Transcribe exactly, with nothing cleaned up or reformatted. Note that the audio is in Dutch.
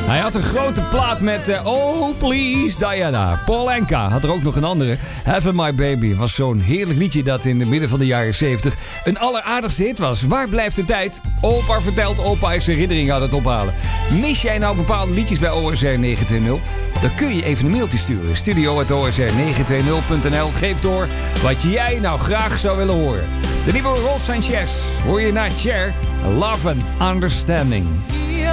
Hij had een grote plaat met uh, Oh Please Diana. Paul Anka had er ook nog een andere. Heaven My Baby was zo'n heerlijk liedje dat in het midden van de jaren zeventig een alleraardigste hit was. Waar blijft de tijd? Opa vertelt opa is herinnering aan het ophalen. Mis jij nou bepaalde liedjes bij O S R negen twee nul? Dan kun je even een mailtje sturen. studio at o s r negen twee nul punt n l. Geef door wat jij nou graag zou willen horen. De nieuwe Rolls Sanchez hoor je naar Cher. Love and Understanding.